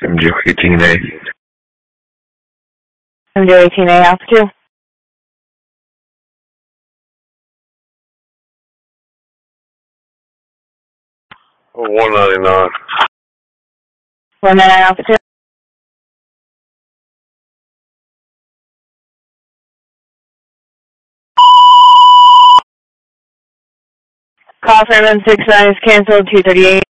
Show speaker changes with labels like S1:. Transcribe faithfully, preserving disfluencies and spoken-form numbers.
S1: M J eighteen A.
S2: M J eighteen A, altitude.
S1: one ninety-nine.
S2: one ninety-nine altitude. Call from M six nine is canceled, two thirty-eight.